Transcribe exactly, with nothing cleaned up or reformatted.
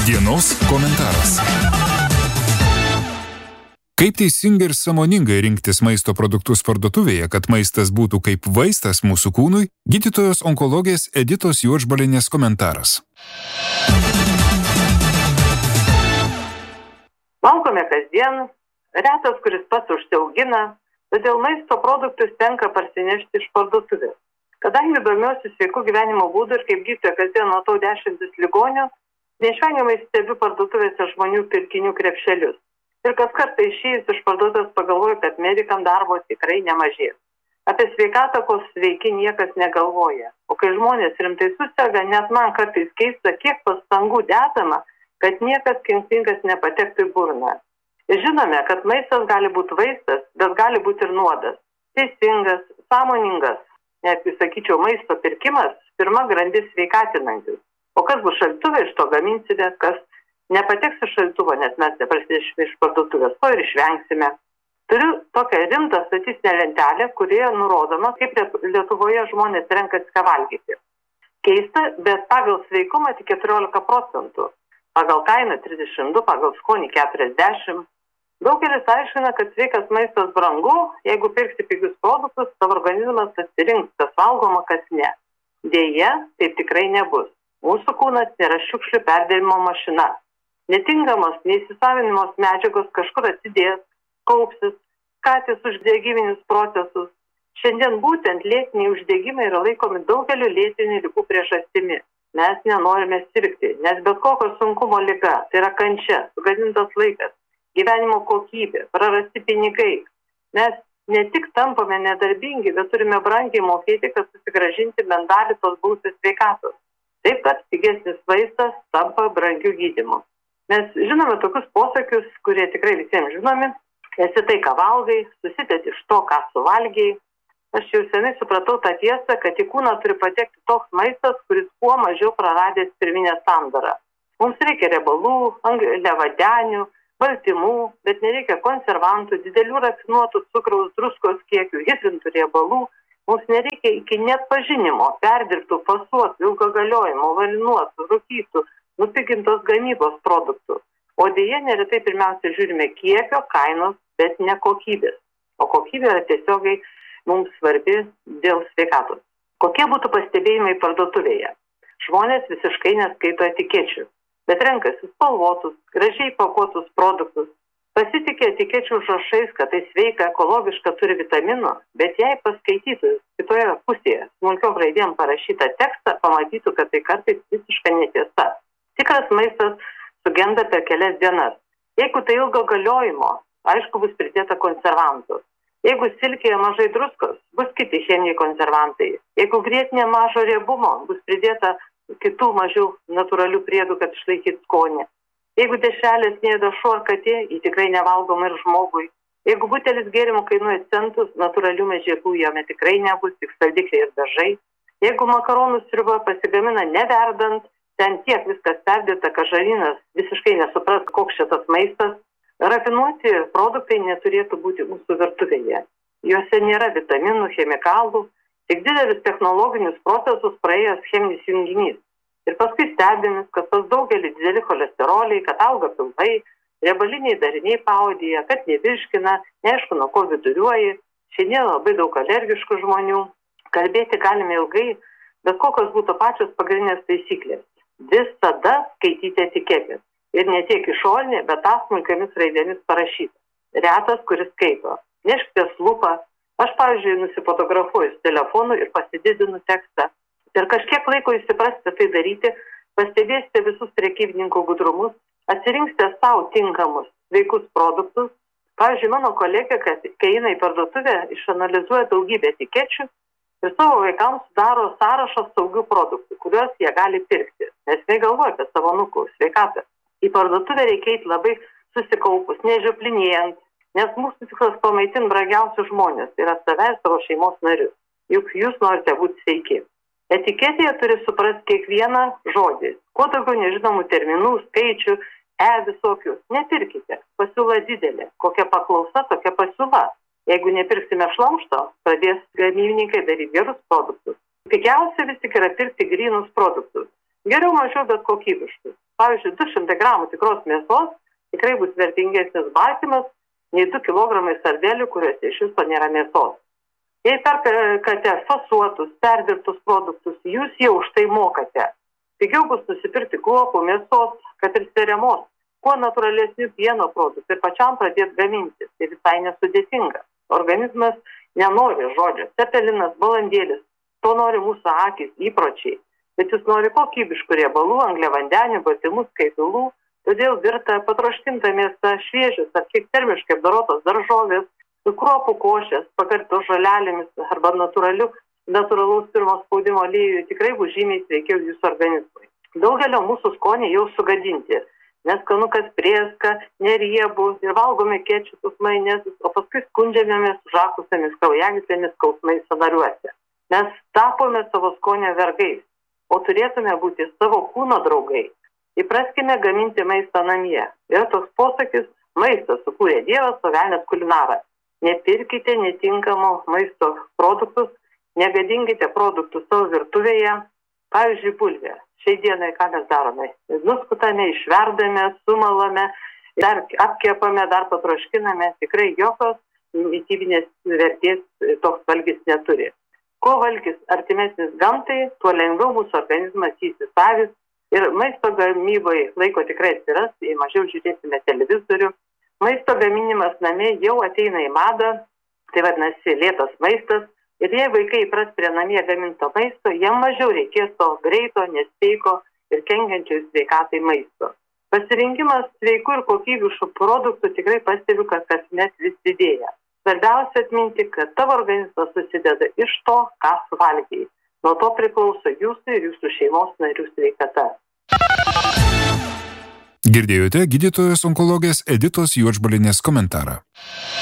Dienos komentaras. Kaip teisingai ir sąmoningai rinktis maisto produktus parduotuvėje, kad maistas būtų kaip vaistas mūsų kūnui, gydytojos onkologės Editos Juodžbalienės komentaras. Valgome kasdien, retas, kuris pats užsiaugina, todėl maisto produktus tenka parsinešti iš parduotuvės. Kadangi domiuosi sveikų gyvenimo būdų ir kaip gydytoja kasdien matau dešimtis ligonių, neišvengiamai stebiu parduotuvėse žmonių pirkinių krepšelius. Ir kas kartą išėjus iš parduotuvės pagalvoju, kad medikam darbo tikrai nemažės. Apie sveikatą, ko sveiki, niekas negalvoja. O kai žmonės rimtai susirga, net man kartais keista, kiek pastangų dedama, kad niekas kenksmingas nepatektų į burną. Ir žinome, kad maistas gali būti vaistas, bet gali būti ir nuodas. Teisingas, sąmoningas, netgi sakyčiau, maisto pirkimas, pirma grandis sveikatinantis. O kas bus šaldytuve, iš to gaminsime, kas nepateks iš šaldytuvo, nes mes neprasidėsime iš parduotuvės, to ir išvengsime. Turiu tokią rimtą statistinę lentelę, kurioje nurodoma, kaip Lietuvoje žmonės renkasi ką valgyti. Keista, bet pagal sveikumą tik keturiolika procentų, pagal kainą trisdešimt du, pagal skonį keturiasdešimt. Daugelis aiškina, kad sveikas maistas brangu, jeigu pirksi pigius produktus, tavo organizmas atsirinks, kas valgoma, kas ne. Deja, taip tikrai nebus. Mūsų kūnas nėra šiukšlių perdavimo mašina. Netinkamos, neįsisavinimos medžiagos kažkur atsidės, kaupsis, skatys uždegiminius procesus. Šiandien būtent lėtiniai uždegimai yra laikomi daugeliu lėtinių ligų priežastimi. Mes nenorime sirgti, nes bet kokio sunkumo liga, tai yra kančia, sugadintas laikas, gyvenimo kokybė, prarasti pinigai. Mes ne tik tampame nedarbingi, bet turime brangiai mokėti, kad susigrąžinti bent dalį tos buvusios sveikatos. Taip pat pigesnis vaistas tampa brangiu gydymu. Mes žinome tokius posakius, kurie tikrai visiems žinomi. Esi tai, ką valgai, susidedi iš to, ką suvalgiai. Aš jau senai supratau tą tiesą, kad į kūną turi patekti toks maistas, kuris kuo mažiau praradęs pirminę sandarą. Mums reikia riebalų, angliavandenių, baltymų, bet nereikia konservantų, didelių rafinuotų cukraus, druskos kiekių, hidrintų riebalų. Mums nereikia iki net pažinimo, perdirbtų, fasuotų, ilgo galiojimo, varinuotų, rūkytų, nupigintos gamybos produktų. O deja, neretai pirmiausia žiūrime kiekio, kainos, bet ne kokybės. O kokybė yra tiesiogiai mums svarbi dėl sveikatos. Kokie būtų pastebėjimai parduotuvėje? Žmonės visiškai neskaito etikečių, bet renkasi spalvotus, gražiai pakuotus produktus. Pasitikė etikečių užrašais, kad tai sveika, ekologiška, turi vitaminų, bet jei paskaitytų kitoje pusėje smulkiom raidėm parašytą tekstą, pamatytų, kad tai kartais visiškai netiesa. Tikras maistas sugenda per kelias dienas. Jeigu tai ilgo galiojimo, aišku, bus pridėta konservantų. Jeigu silkėje mažai druskos, bus kiti cheminiai konservantai. Jeigu grietinė mažo riebumo, bus pridėta kitų mažiau natūralių priedų, kad išlaikytų skonį. Jeigu dešrelės neėda šuo ar katė, jį tikrai nevalgoma ir žmogui. Jeigu butelis gėrimų kainuoja centus, natūralių medžiagų jame tikrai nebus, tik saldikliai ir dažai. Jeigu makaronų sriuba pasigamina neverdant, ten tiek viskas perdėta, kad žarnynas visiškai nesupras, koks šitas maistas. Rafinuoti produktai neturėtų būti mūsų virtuvėje. Juose nėra vitaminų, chemikalų, tik didelis technologinius procesus praėjęs cheminis junginys. Ir paskui stebėmis, kad pas daugelį dideli cholesteroliai, kad auga pilvai, riebaliniai dariniai paodyje, kad nevirškina, neaišku, nuo ko viduriuoji. Šiandien labai daug alergiškų žmonių. Kalbėti galime ilgai, bet kokios būtų pačios pagrindinės taisyklės. Visada skaityti etiketės. Ir ne tiek išorinė, bet smulkiomis raidėmis parašyta. Retas, kuris skaito. Neškitės lupą. Aš, pavyzdžiui, nusifotografuoju su telefonu ir pasididinu tekstą. Ir kažkiek laiko įsiprasite tai daryti, pastebėsite visus prekybininkų gudrumus, atsirinksite savo tinkamus sveikus produktus. Pavyzdžiui, mano kolegė, kad kai eina į parduotuvę, išanalizuoja daugybę etikečių ir savo vaikams sudaro sąrašą saugių produktų, kuriuos jie gali pirkti, nes jie galvoja apie savo anūkų sveikatą. Į parduotuvę reikia eiti labai susikaupus, nežioplinėjant, nes mūsų tikslas pamaitinti brangiausius žmonės, tai yra save ir savo šeimos narius. Juk jūs norite būti sveiki. Etiketėje turi suprasti kiekvieną žodį. Kuo daugiau nežinomų terminų, skaičių, e visokių, nepirkite. Pasiūla didelė. Kokia paklausa, tokia pasiūla. Jeigu nepirksime šlamšto, pradės gamybininkai daryti gerus produktus. Pigiausia vis tik yra pirkti grynus produktus. Geriau mažiau, bet kokybiškus. Pavyzdžiui, du šimtai gramų tikros mėsos tikrai bus vertingesnis baltymas nei du kilogramai sardelių, kuriuose iš viso nėra mėsos. Jei perkate fasuotus, perdirbtus produktus, jūs jau už tai mokate. Pigiau bus nusipirkti kruopų, mėsos, kad ir seriamos, kuo natūralesnių pieno produktų ir pačiam pradėti gaminti. Tai visai nesudėtinga. Organizmas nenori žodžio cepelinas, balandėlis. To nori mūsų akys, įpročiai. Bet jis nori kokybiškų riebalų, angliavandenių, baltymų, skaitalų. Todėl virta patroškinta mėsa, šviežios ar kiek termiškai apdorotos daržovės, kruopų košės, pagartos žolelėmis arba natūralių, natūralaus pirmo spaudimo aliejų tikrai bus žymiai sveikiau jūsų organizmui. Daugelio mūsų skoniai jau sugadinti, nes skanukas prėska, neriebu ir valgome kečupus, majonezus, o paskui skundžiamės užakusiamis kraujagyslėmis skausmais sąnariuose. Mes tapome savo skonio vergais, o turėtume būti savo kūno draugai. Įpraskime gaminti maistą namie. Yra toks posakis, maistas sukūrė Dievas, o velnias kulinaras. Nepirkite netinkamo maisto produktus, negadinkite produktų savo virtuvėje. Pavyzdžiui, bulvė. Šiai dienai ką mes darome? Nuskutame, išverdame, sumalame, dar apkepame, dar patroškiname. Tikrai jokios mitybinės vertės toks valgis neturi. Kuo valgis artimesnis gamtai, tuo lengviau mūsų organizmas įsisavis ir maisto gamyboje laiko tikrai atsiras, jei mažiau žiūrėsime televizorių. Maisto gaminimas namie jau ateina į madą, tai vadinasi lėtas maistas. Ir jei vaikai įpras prie namie gaminto maisto, jam mažiau reikės to greito, nesveiko ir kenkiančio sveikatai maisto. Pasirinkimas sveikų ir kokybiškų produktų tikrai pastebiu, kad kasmet vis didėja. Svarbiausia atminti, kad tavo organizmas susideda iš to, ką suvalgei. Nuo to priklauso jūsų ir jūsų šeimos narių sveikata. Girdėjote gydytojos onkologės Editos Juodžbalienės komentarą.